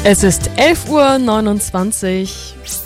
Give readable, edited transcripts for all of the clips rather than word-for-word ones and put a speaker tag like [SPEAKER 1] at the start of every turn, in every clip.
[SPEAKER 1] Es ist 11:29 Uhr.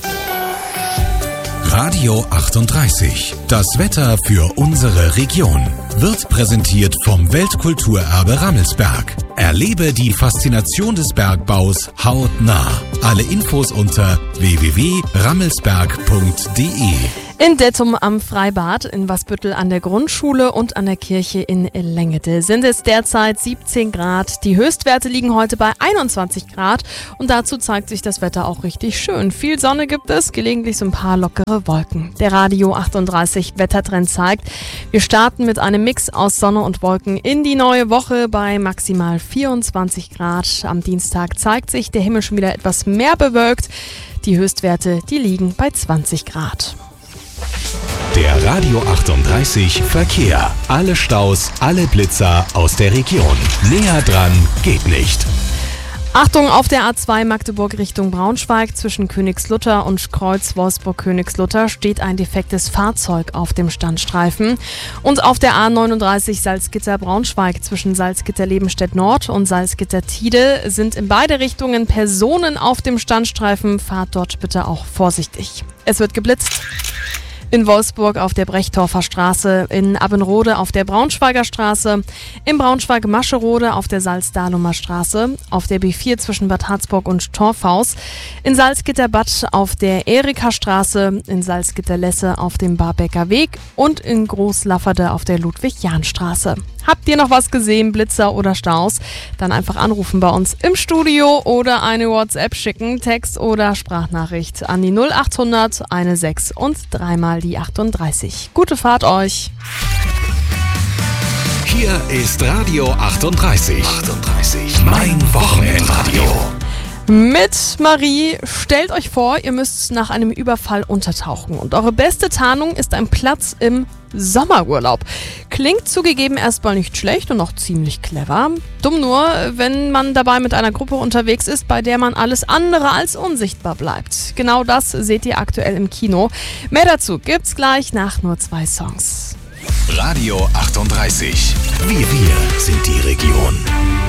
[SPEAKER 2] Radio 38. Das Wetter für unsere Region wird präsentiert vom Weltkulturerbe Rammelsberg. Erlebe die Faszination des Bergbaus hautnah. Alle Infos unter www.rammelsberg.de.
[SPEAKER 1] In Dettum am Freibad, in Wasbüttel an der Grundschule und an der Kirche in Lengede sind es derzeit 17 Grad. Die Höchstwerte liegen heute bei 21 Grad und dazu zeigt sich das Wetter auch richtig schön. Viel Sonne gibt es, gelegentlich so ein paar lockere Wolken. Der Radio 38 Wettertrend zeigt, wir starten mit einem Mix aus Sonne und Wolken in die neue Woche bei maximal 24 Grad. Am Dienstag zeigt sich der Himmel schon wieder etwas mehr bewölkt. Die Höchstwerte, die liegen bei 20 Grad.
[SPEAKER 2] Der Radio 38 Verkehr. Alle Staus, alle Blitzer aus der Region. Näher dran geht nicht.
[SPEAKER 1] Achtung, auf der A2 Magdeburg Richtung Braunschweig zwischen Königslutter und Kreuz Wolfsburg-Königslutter steht ein defektes Fahrzeug auf dem Standstreifen. Und auf der A39 Salzgitter-Braunschweig zwischen Salzgitter-Lebenstedt-Nord und Salzgitter-Tide sind in beide Richtungen Personen auf dem Standstreifen. Fahrt dort bitte auch vorsichtig. Es wird geblitzt. In Wolfsburg auf der Brechdorfer Straße, in Abbenrode auf der Braunschweiger Straße, in Braunschweig-Mascherode auf der Salzdahlumer Straße, auf der B4 zwischen Bad Harzburg und Torfhaus, in Salzgitter-Bad auf der Erika-Straße, in Salzgitter-Lesse auf dem Barbecker Weg und in Großlafferde auf der Ludwig-Jahn-Straße. Habt ihr noch was gesehen, Blitzer oder Staus? Dann einfach anrufen bei uns im Studio oder eine WhatsApp schicken, Text oder Sprachnachricht an die 0800 16 und dreimal die 38. Gute Fahrt euch!
[SPEAKER 2] Hier ist Radio 38. Mein Wochenendradio.
[SPEAKER 1] Mit Marie, stellt euch vor, ihr müsst nach einem Überfall untertauchen und eure beste Tarnung ist ein Platz im Sommerurlaub. Klingt zugegeben erstmal nicht schlecht und auch ziemlich clever. Dumm nur, wenn man dabei mit einer Gruppe unterwegs ist, bei der man alles andere als unsichtbar bleibt. Genau das seht ihr aktuell im Kino. Mehr dazu gibt's gleich nach nur 2 Songs.
[SPEAKER 2] Radio 38. Wir sind die Region.